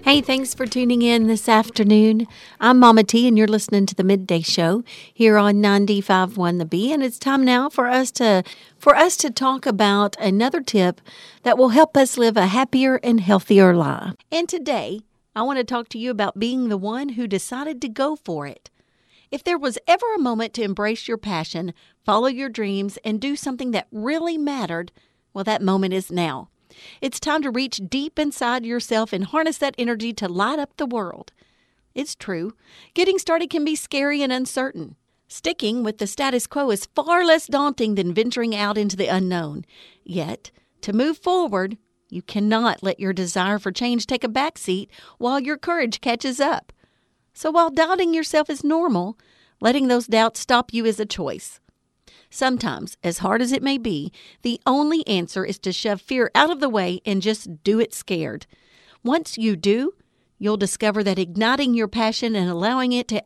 Hey, thanks for tuning in this afternoon. I'm Mama T, and you're listening to the Midday Show here on 95.1 The Bee. And it's time now for us to talk about another tip that will help us live a happier and healthier life. And today, I want to talk to you about being the one who decided to go for it. If there was ever a moment to embrace your passion, follow your dreams, and do something that really mattered, well, that moment is now. It's time to reach deep inside yourself and harness that energy to light up the world. It's true. Getting started can be scary and uncertain. Sticking with the status quo is far less daunting than venturing out into the unknown. Yet, to move forward, you cannot let your desire for change take a backseat while your courage catches up. So while doubting yourself is normal, letting those doubts stop you is a choice. Sometimes, as hard as it may be, the only answer is to shove fear out of the way and just do it scared. Once you do, you'll discover that igniting your passion and allowing it to